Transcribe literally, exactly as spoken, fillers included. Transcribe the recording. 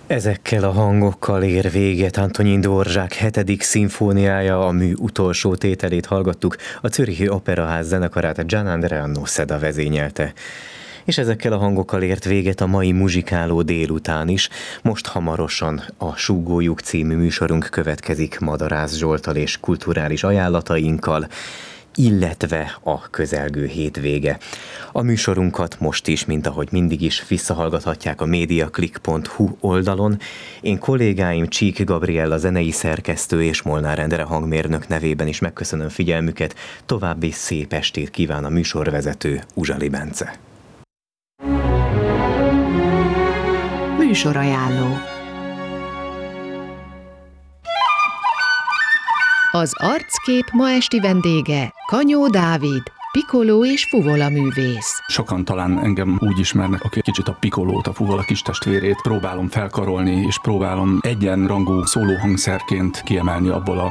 Ezekkel a hangokkal ér véget Antonin Dvořák hetedik szimfóniája, a mű utolsó tételét hallgattuk, a Zürichi Operaház zenekarát Gian Andrea Noseda vezényelte. És ezekkel a hangokkal ért véget a mai muzsikáló délután is. Most hamarosan a Súgólyuk című műsorunk következik Madarász Zsolttal és kulturális ajánlatainkkal, illetve a közelgő hétvége. A műsorunkat most is, mint ahogy mindig is, visszahallgathatják a mediaclick pont hu oldalon. Én kollégáim Csík Gabriella zenei szerkesztő és Molnár Endre hangmérnök nevében is megköszönöm figyelmüket. További szép estét kíván a műsorvezető Uzsali Bence. Műsorajánló. Az arckép ma esti vendége Kanyó Dávid, pikoló és fuvola művész. Sokan talán engem úgy ismernek, aki kicsit a pikolót, a fuvola kistestvérét próbálom felkarolni, és próbálom egyenrangú szólóhangszerként kiemelni abból a